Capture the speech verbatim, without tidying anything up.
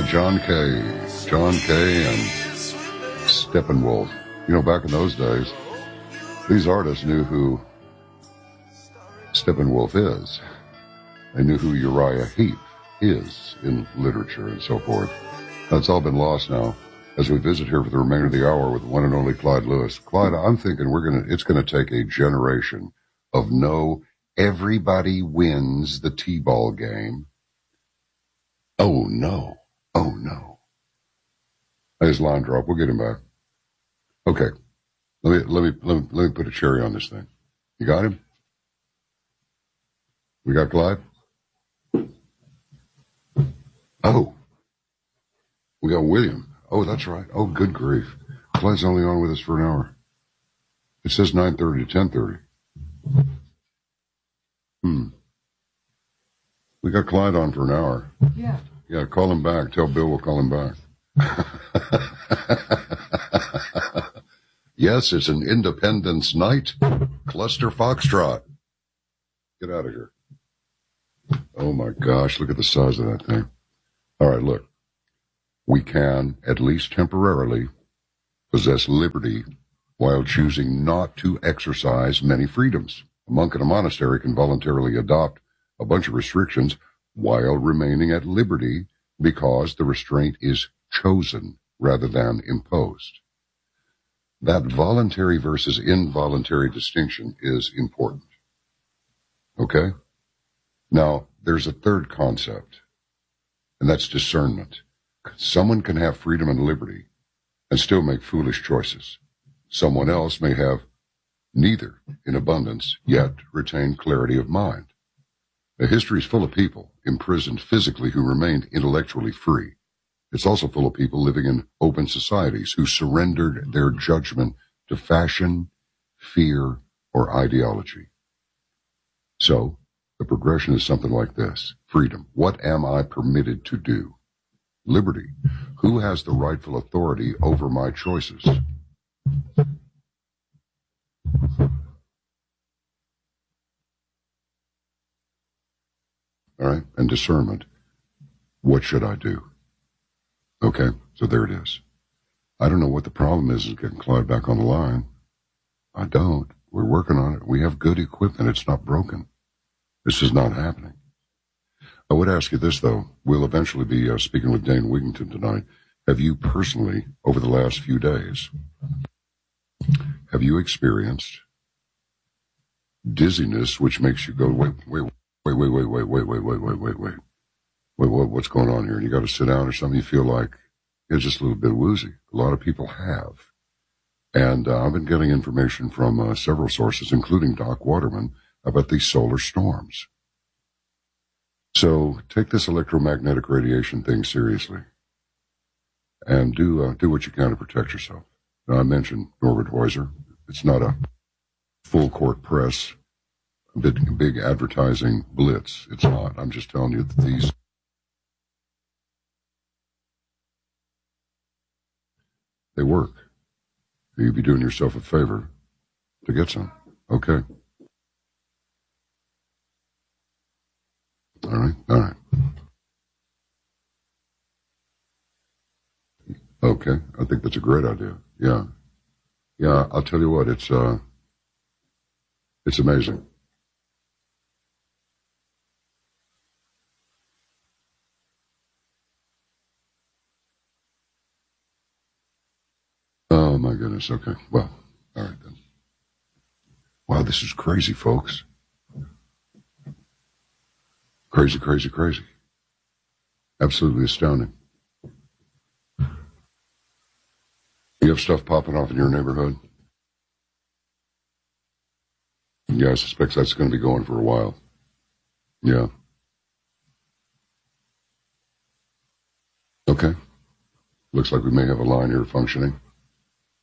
John Kay. John Kay and Steppenwolf. You know, back in those days, these artists knew who Steppenwolf is. They knew who Uriah Heep is in literature and so forth. That's all been lost now as we visit here for the remainder of the hour with the one and only Clyde Lewis. Clyde, I'm thinking we're gonna it's gonna take a generation of no everybody wins the T-ball game. Oh no. Oh no. His line drop. We'll get him back. Okay. Let me let me let me let me put a cherry on this thing. You got him? We got Clyde? Oh. We got William. Oh, that's right. Oh, good grief. Clyde's only on with us for an hour. It says nine thirty to ten thirty. Hmm. We got Clyde on for an hour. Yeah. Yeah, call him back. Tell Bill we'll call him back. Yes, it's an Independence Night. Cluster Foxtrot. Get out of here. Oh my gosh, look at the size of that thing. All right, look. We can, at least temporarily, possess liberty while choosing not to exercise many freedoms. A monk in a monastery can voluntarily adopt a bunch of restrictions while remaining at liberty because the restraint is chosen rather than imposed. That voluntary versus involuntary distinction is important. Okay? Now, there's a third concept, and that's discernment. Someone can have freedom and liberty and still make foolish choices. Someone else may have neither in abundance, yet retain clarity of mind. The history is full of people imprisoned physically who remained intellectually free. It's also full of people living in open societies who surrendered their judgment to fashion, fear, or ideology. So, the progression is something like this. Freedom. What am I permitted to do? Liberty. Who has the rightful authority over my choices? All right, and discernment. What should I do? Okay, so there it is. I don't know what the problem is in getting Clyde back on the line. I don't. We're working on it. We have good equipment. It's not broken. This is not happening. I would ask you this, though. We'll eventually be uh, speaking with Dane Wigington tonight. Have you personally, over the last few days, have you experienced dizziness, which makes you go, wait, wait, wait, wait, wait, wait, wait, wait, wait, wait, wait, wait. Wait, what, what's going on here? And you got to sit down or something. You feel like it's just a little bit woozy. A lot of people have. And uh, I've been getting information from uh, several sources, including Doc Waterman, about these solar storms. So take this electromagnetic radiation thing seriously. And do uh, do what you can to protect yourself. Now, I mentioned Norbert Heuser. It's not a full court press, big, big advertising blitz. It's not. I'm just telling you that these they work. You'd be doing yourself a favor to get some. Okay. All right. All right. Okay. I think that's a great idea. Yeah. Yeah. I'll tell you what. It's uh, it's amazing. Oh, my goodness. Okay. Well, all right then. Wow, this is crazy, folks. Crazy, crazy, crazy. Absolutely astounding. You have stuff popping off in your neighborhood? Yeah, I suspect that's going to be going for a while. Yeah. Okay. Looks like we may have a line here functioning.